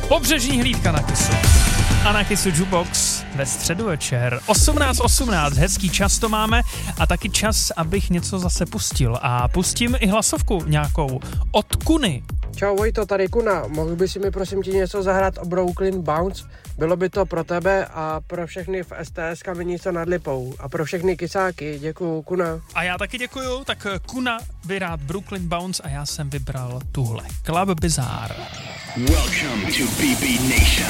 Pobřežní hlídka na Kissu. A na Kissu Jukebox ve středu večer 18:18, hezký čas to máme a taky čas, abych něco zase pustil a pustím i hlasovku nějakou od Kuny. Čau Vojto, tady Kuna, mohl by si mi prosím ti něco zahrát o Brooklyn Bounce? Bylo by to pro tebe a pro všechny v STS Kamenice nad Lipou a pro všechny kysáky, děkuju Kuna. A já taky děkuju, tak Kuna by rád Brooklyn Bounce a já jsem vybral tuhle Club Bizarre. Welcome to BB Nation.